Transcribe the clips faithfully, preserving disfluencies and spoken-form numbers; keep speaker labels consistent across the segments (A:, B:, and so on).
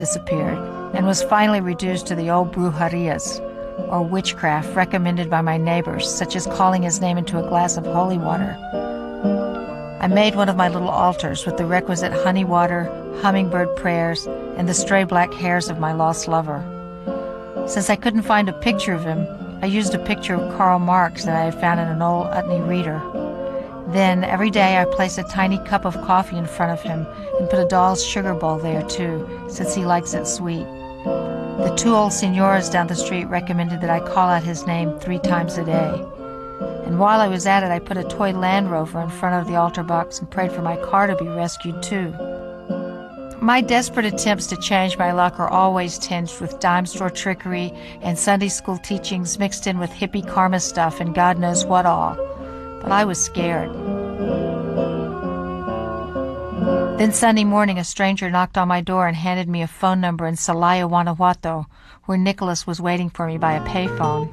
A: disappeared and was finally reduced to the old brujerias, or witchcraft, recommended by my neighbors, such as calling his name into a glass of holy water. I made one of my little altars with the requisite honey water, hummingbird prayers, and the stray black hairs of my lost lover. Since I couldn't find a picture of him, I used a picture of Karl Marx that I had found in an old Utne reader. Then, every day, I placed a tiny cup of coffee in front of him and put a doll's sugar bowl there, too, since he likes it sweet. The two old senoras down the street recommended that I call out his name three times a day. And while I was at it, I put a toy Land Rover in front of the altar box and prayed for my car to be rescued, too. My desperate attempts to change my luck are always tinged with dime store trickery and Sunday school teachings mixed in with hippie karma stuff and God knows what all. But I was scared. Then Sunday morning, a stranger knocked on my door and handed me a phone number in Celaya, Guanajuato, where Nicholas was waiting for me by a payphone.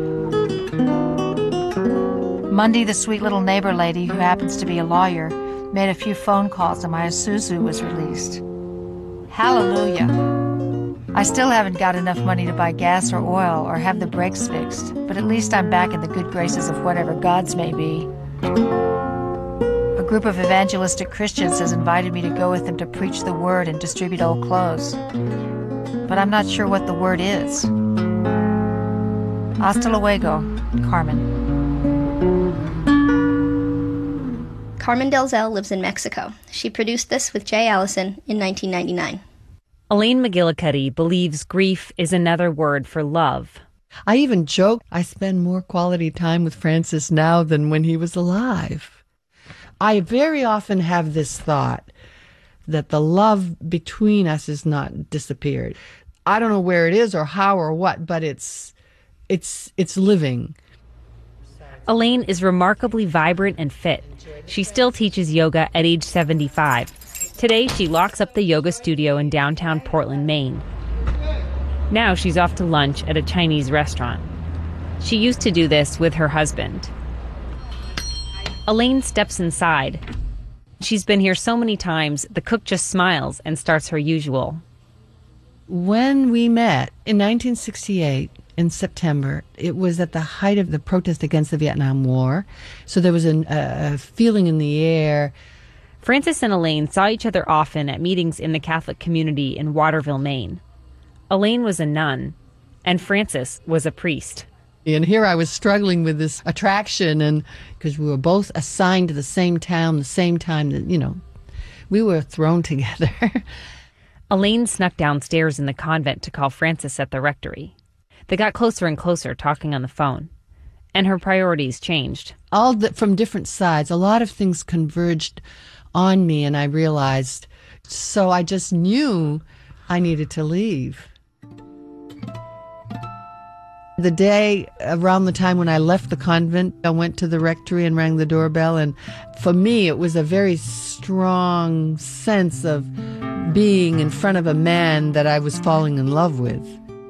A: Monday, the sweet little neighbor lady, who happens to be a lawyer, made a few phone calls and my Isuzu was released. Hallelujah! I still haven't got enough money to buy gas or oil or have the brakes fixed, but at least I'm back in the good graces of whatever gods may be. A group of evangelistic Christians has invited me to go with them to preach the word and distribute old clothes. But I'm not sure what the word is. Hasta luego, Carmen.
B: Carmen Delzell lives in Mexico. She produced this with Jay Allison in nineteen ninety-nine.
C: Elaine McGillicuddy believes grief is another word for love.
D: I even joke I spend more quality time with Francis now than when he was alive. I very often have this thought that the love between us is not disappeared. I don't know where it is or how or what, but it's it's it's living.
C: Elaine is remarkably vibrant and fit. She still teaches yoga at age seventy-five. Today, she locks up the yoga studio in downtown Portland, Maine. Now she's off to lunch at a Chinese restaurant. She used to do this with her husband. Elaine steps inside. She's been here so many times, the cook just smiles and starts her usual.
D: When we met in nineteen sixty-eight, in September, it was at the height of the protest against the Vietnam War. So there was an, a feeling in the air.
C: Francis and Elaine saw each other often at meetings in the Catholic community in Waterville, Maine. Elaine was a nun, and Francis was a priest.
D: And here I was struggling with this attraction, and because we were both assigned to the same town, the same time, that, you know, we were thrown together.
C: Elaine snuck downstairs in the convent to call Francis at the rectory. They got closer and closer, talking on the phone. And her priorities changed.
D: All the, from different sides. A lot of things converged on me, and I realized. So I just knew I needed to leave. The day around the time when I left the convent, I went to the rectory and rang the doorbell. And for me, it was a very strong sense of being in front of a man that I was falling in love with.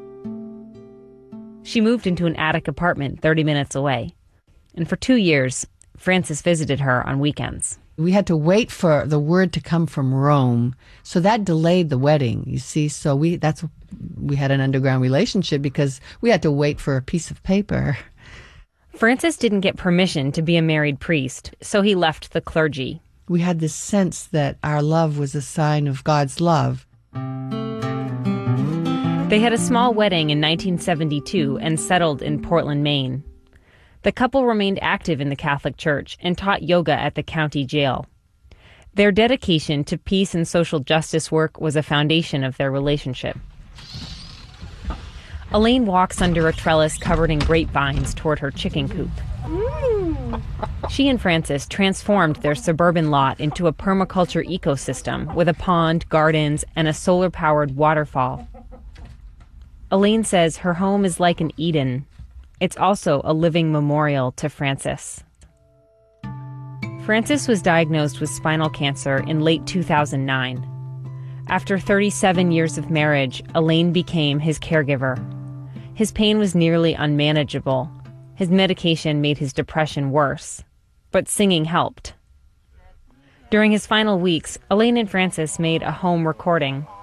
C: She moved into an attic apartment thirty minutes away. And for two years, Francis visited her on weekends.
D: We had to wait for the word to come from Rome. So that delayed the wedding, you see. So we that's we had an underground relationship because we had to wait for a piece of paper.
C: Francis didn't get permission to be a married priest, so he left the clergy.
D: We had this sense that our love was a sign of God's love.
C: They had a small wedding in nineteen seventy-two and settled in Portland, Maine. The couple remained active in the Catholic Church and taught yoga at the county jail. Their dedication to peace and social justice work was a foundation of their relationship. Elaine walks under a trellis covered in grapevines toward her chicken coop. Mm. She and Francis transformed their suburban lot into a permaculture ecosystem with a pond, gardens, and a solar-powered waterfall. Elaine says her home is like an Eden. It's also a living memorial to Francis. Francis was diagnosed with spinal cancer in late two thousand nine. After thirty-seven years of marriage, Elaine became his caregiver. His pain was nearly unmanageable. His medication made his depression worse, but singing helped. During his final weeks, Elaine and Francis made a home recording.